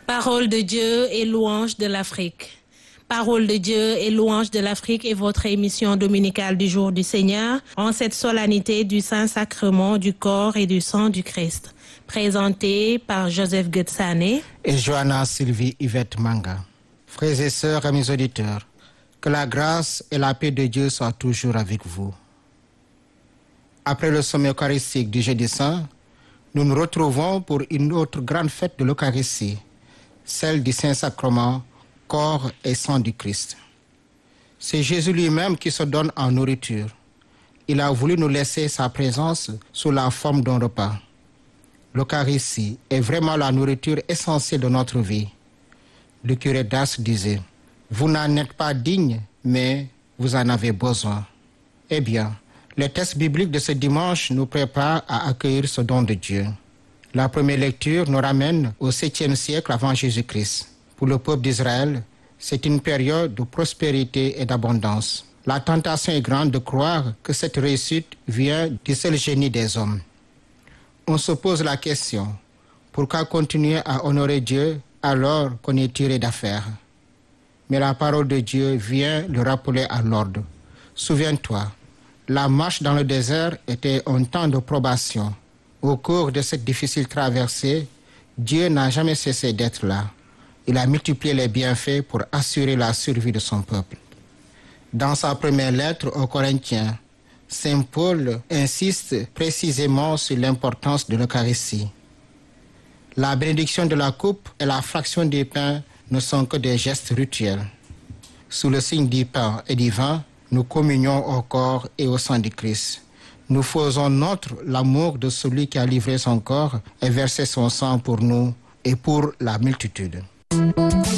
Parole de Dieu et louange de l'Afrique. Parole de Dieu et louange de l'Afrique est votre émission dominicale du jour du Seigneur en cette solennité du Saint-Sacrement du corps et du sang du Christ. Présentée par Joseph Getsane et Johanna Sylvie Yvette Manga. Frères et sœurs, amis auditeurs, que la grâce et la paix de Dieu soient toujours avec vous. Après le sommet eucharistique du Jeudi Saint, nous nous retrouvons pour une autre grande fête de l'Eucharistie, celle du Saint-Sacrement, corps et sang du Christ. C'est Jésus lui-même qui se donne en nourriture. Il a voulu nous laisser sa présence sous la forme d'un repas. L'Eucharistie est vraiment la nourriture essentielle de notre vie. Le curé d'Ars disait, « Vous n'en êtes pas digne, mais vous en avez besoin. » Eh bien, le texte biblique de ce dimanche nous prépare à accueillir ce don de Dieu. La première lecture nous ramène au 7e siècle avant Jésus-Christ. Pour le peuple d'Israël, c'est une période de prospérité et d'abondance. La tentation est grande de croire que cette réussite vient du seul génie des hommes. On se pose la question, pourquoi continuer à honorer Dieu alors qu'on est tiré d'affaire? Mais la parole de Dieu vient le rappeler à l'ordre. Souviens-toi, la marche dans le désert était un temps de probation. Au cours de cette difficile traversée, Dieu n'a jamais cessé d'être là. Il a multiplié les bienfaits pour assurer la survie de son peuple. Dans sa première lettre aux Corinthiens, Saint Paul insiste précisément sur l'importance de l'Eucharistie. La bénédiction de la coupe et la fraction du pain ne sont que des gestes rituels. Sous le signe du pain et du vin, nous communions au corps et au sang du Christ. Nous faisons nôtre l'amour de celui qui a livré son corps et versé son sang pour nous et pour la multitude.